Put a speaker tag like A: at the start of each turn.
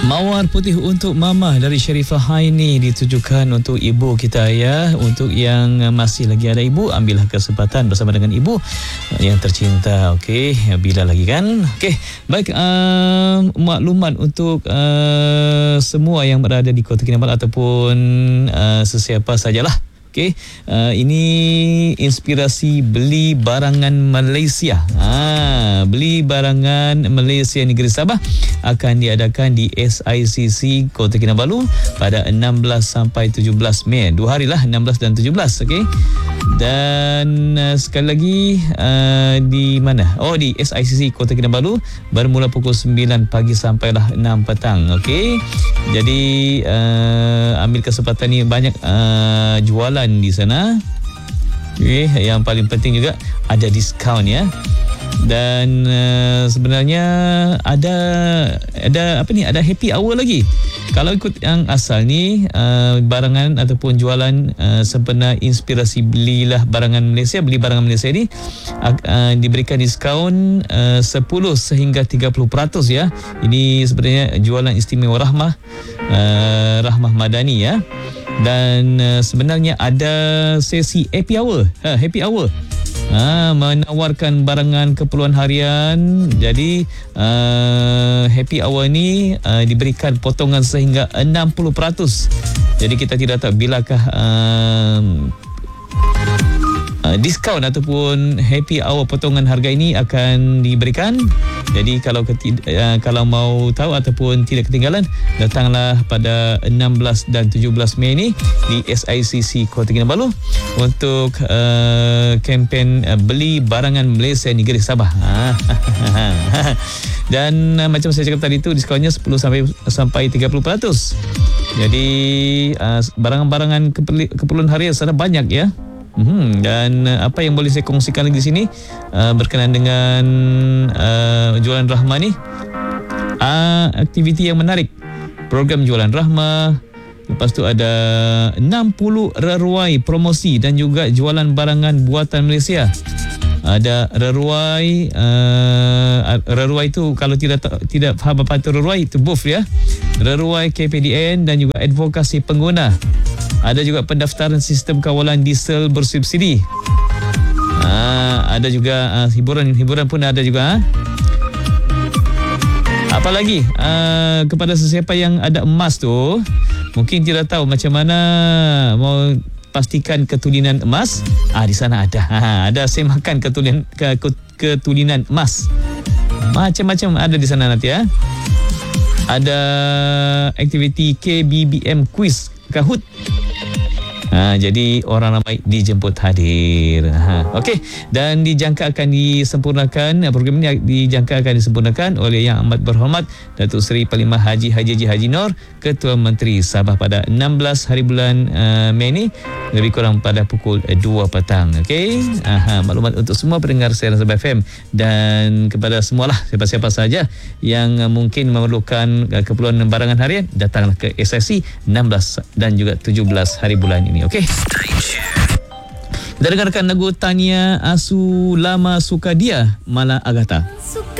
A: Mawar putih untuk Mama dari Sharifah Haini ditujukan untuk ibu kita ya. Untuk yang masih lagi ada ibu, ambillah kesempatan bersama dengan ibu yang tercinta. Okey, bila lagi kan. Okey, baik, maklumat untuk semua yang berada di Kota Kinabalu ataupun sesiapa sajalah. Okey, ini inspirasi beli barangan Malaysia. Beli barangan Malaysia Negeri Sabah akan diadakan di SICC Kota Kinabalu pada 16 sampai 17 Mei. 2 hari lah, 16 dan 17. Okey. Dan sekali lagi di mana? Oh, di SICC Kota Kinabalu bermula pukul 9 pagi sampailah 6 petang. Okey. Jadi ambil kesempatan ni, banyak jualan di sana. Okay, yang paling penting juga ada diskaun ya. Dan sebenarnya ada apa ni, ada happy hour lagi. Kalau ikut yang asal ni, barangan ataupun jualan sempena inspirasi belilah barangan Malaysia, beli barangan Malaysia ni diberikan diskaun 10 sehingga 30% ya. Ini sebenarnya jualan istimewa Rahmah Madani ya. Dan sebenarnya ada sesi happy hour. Happy hour menawarkan barangan keperluan harian. Jadi happy hour ni diberikan potongan sehingga 60%. Jadi kita tidak tahu bilakah diskaun ataupun happy hour potongan harga ini akan diberikan. Jadi kalau mau tahu ataupun tidak ketinggalan, datanglah pada 16 dan 17 Mei ini di SICC Kota Kinabalu untuk kempen beli barangan Malaysia Negeri Sabah. Dan macam saya cakap tadi tu, diskonnya 10 sampai 30%. Jadi barangan-barangan keperluan harian sana banyak ya. Dan apa yang boleh saya kongsikan lagi di sini berkenaan dengan jualan Rahmah ni, aktiviti yang menarik, program jualan Rahmah. Lepas tu ada 60 reruai promosi dan juga jualan barangan buatan Malaysia. Ada reruai, reruai tu kalau tidak faham apa itu reruai, itu booth ya. Reruai KPDN dan juga advokasi pengguna. Ada juga pendaftaran sistem kawalan diesel bersubsidi. Ada juga hiburan pun ada juga. Apa lagi? Kepada sesiapa yang ada emas tu, mungkin tidak tahu macam mana mau pastikan ketulinan emas. Di sana ada. Ada semakan ketulinan emas. Macam-macam ada di sana nanti ya. Ada aktiviti KBBM quiz Kahoot. Jadi orang ramai dijemput hadir. Okey, dan dijangka akan disempurnakan, program ini dijangka akan disempurnakan oleh Yang Amat Berhormat Datuk Seri Panglima Haji Haji Nur, Ketua Menteri Sabah pada 16 hari bulan Mei ni, lebih kurang pada pukul 2 petang. Okey, maklumat untuk semua pendengar siaran Sabah FM dan kepada semualah siapa-siapa saja yang mungkin memerlukan keperluan barangan harian, datanglah ke SIC 16 dan juga 17 hari bulan ini. Okey. Kita dengarkan lagu Tania Asu Lama Sukadia Mala Agata.